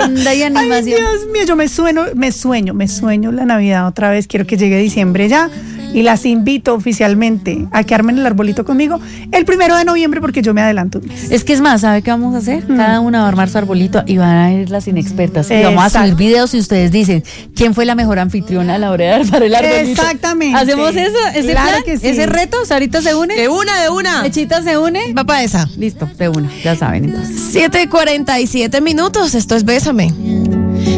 banda y animación. Ay, Dios mío, yo me sueño la Navidad otra vez. Quiero que llegue diciembre ya. Y las invito oficialmente a que armen el arbolito conmigo el 1 de noviembre porque yo me adelanto. Es que es más, ¿sabe qué vamos a hacer? Cada una va a armar su arbolito y van a ir las inexpertas. Y vamos a subir videos y ustedes dicen quién fue la mejor anfitriona a la hora de armar el arbolito. Exactamente. ¿Hacemos eso? ¿Ese claro plan? Que sí. ¿Ese reto? ¿Sarita se une? De una. ¿Mechita se une? Va para esa. Listo, de una, ya saben entonces. 7:47 minutos, esto es Bésame.